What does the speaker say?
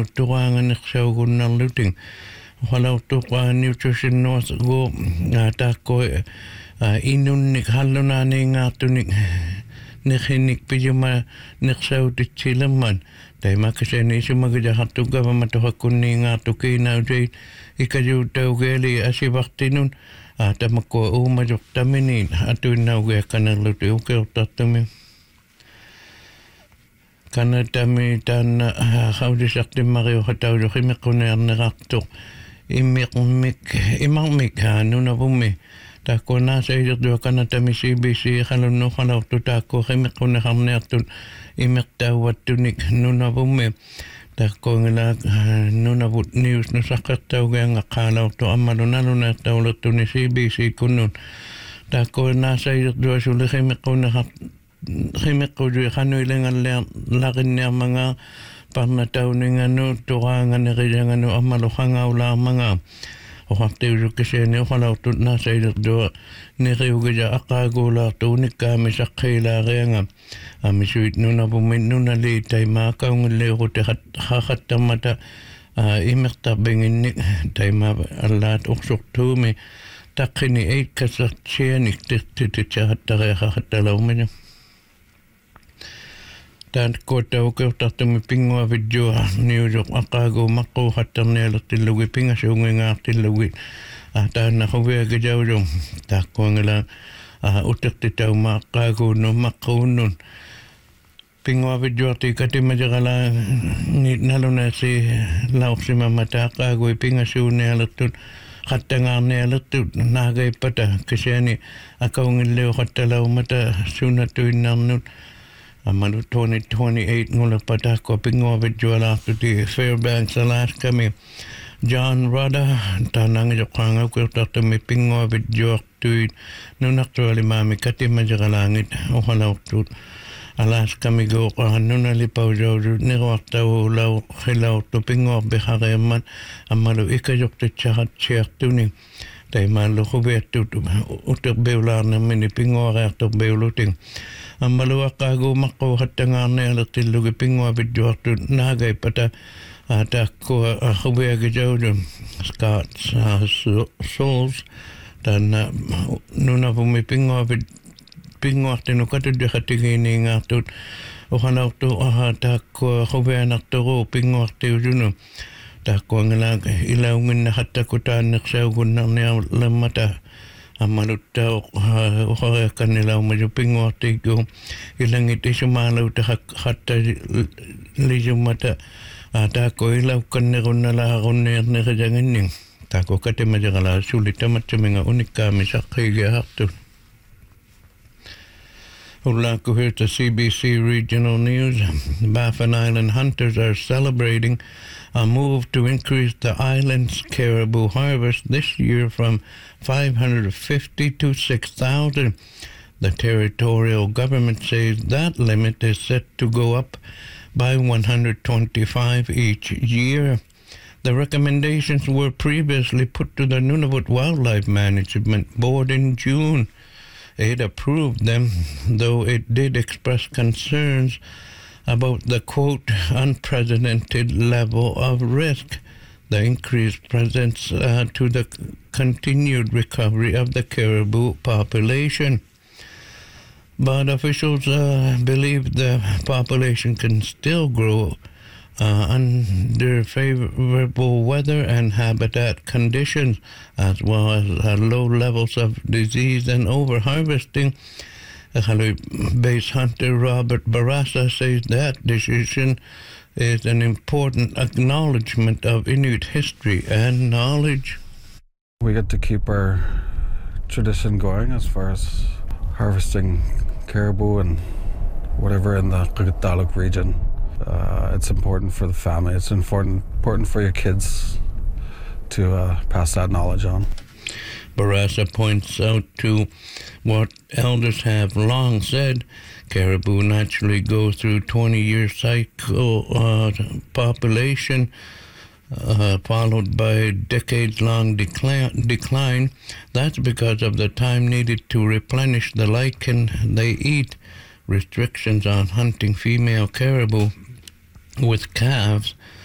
halautuqaanganeqsaugunnarluting halautuqaa nutrition go taakko inunnik hallunaaniingaartunik neqhinnik pijuma neqsautitsilamman taimakasani isumagajaqartuggavamatoqakkunniingaartukiinaujait ikajuutaugeeli asivartinun tamakko uumajoqtaminiin atuinnaugiakkanerluti ukeortartumi kanatami taanna qaudisartimariuqataujoqimeqqunearnerartuq immarmik nunavummi taakkuanaasaisertua kanatami CBC qalunnuqalartu taakkuqimeqquneqarniartut imertauvattunik nunavummi taakkuangila nunavut news nusaqqertaugiangaqqaalaortu ammalunaluneertaulertuni CBC kunnun taakkuanaasaisertua suliqimeqquneqar qanuilangallear laqinniarmanga parnatauninganu tuqaanganerianganu ammaluqangaulaarmanga oqartiusukkisiani oqalaortut naasailertua neriugaja aqaaguulaartu unikkaami saqqiilaarianga amisuit nunavummin nunali taimaakaungilleeruti qaqattarmata imertarpinginnik taima allaat uqsortuumi taqqini eikkasartsianik tirtititsaqattariaqaqattalaumina taankottaukeortartumi pinguavidjua niusoq aqaaguumaqquuqattarnialertillugi pingasuungingaartillugi taannaquviagajaulum taakkuangila utertitauma aqqaaguunnu maqquunnun pinguavidjuarti katimajeqala nalunasi laorsimamata aqqaagui pingasuunnialertut qattangaarnialertut naagaippata kisiani akaungilleuqattalaumata suunatuinnarnut Amalu 2028 ngulapatako pinguavidjualaartuti Fairbanks, Alaskami John Rudder taanangijoqaangaukertartumi pinguavidjuartuit nunartualimaami katimajeqalaangit uqalaortut Alaskami gooqa nunalipaujaudut niruartaulau qilaortu pinguarpiqariammat amalu ikajoqtitsaqatsiartuni taimaalluquviattut uterbeulaarnamini pinguariartorbeuluting ammalu aqaaguumaqquuqattangaarnialertillugi pinguavidjuartut naagaipata taakkua aquviagajaudun Scott's Souls taanna nunavumi pinguartinu katuddiqatigiiniingaartut uqalaortu taakkua aquvianartoru pinguartiusunu taakkuangila ilaunginnaqattaku taanneqsaugunnarniarlammata ammaluttauq uqariakkannilaumaju pinguartiikku ilangit isumaalauta lisummata taakku ilaukkannerunnalaaqunniarnerijanginning taakku katimajeqala sulitamatsuminga unikkaami saqqiigiaartut Ulaku here to CBC Regional News. Baffin Island hunters are celebrating a move to increase the island's caribou harvest this year from 550 to 6,000. The territorial government says that limit is set to go up by 125 each year. The recommendations were previously put to the Nunavut Wildlife Management Board in June. It approved them, though it did express concerns about the, quote, unprecedented level of risk the increase presents to the continued recovery of the caribou population. But officials believe the population can still grow under favorable weather and habitat conditions, as well as low levels of disease and overharvesting. Base hunter Robert Barassa says that decision is an important acknowledgement of Inuit history and knowledge. We get to keep our tradition going as far as harvesting caribou and whatever in the Qikiqtaaluk region. It's important for the family. It's important for your kids to pass that knowledge on. Barassa points out to what elders have long said. Caribou naturally go through 20-year cycle population followed by decades-long decline. That's because of the time needed to replenish the lichen they eat, restrictions on hunting female caribou with calves,